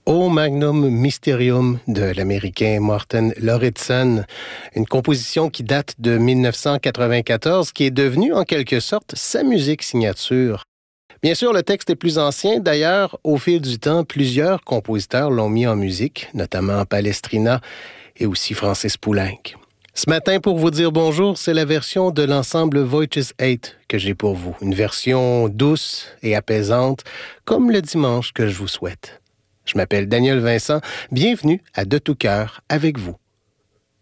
O Magnum Mysterium de l'Américain Morten Lauridsen, une composition qui date de 1994, qui est devenue en quelque sorte sa musique signature. Bien sûr, le texte est plus ancien. D'ailleurs, au fil du temps, plusieurs compositeurs l'ont mis en musique, notamment Palestrina et aussi Francis Poulenc. Ce matin, pour vous dire bonjour, c'est la version de l'ensemble Voices 8 que j'ai pour vous. Une version douce et apaisante, comme le dimanche que je vous souhaite. Je m'appelle Daniel Vincent. Bienvenue à De tout cœur avec vous.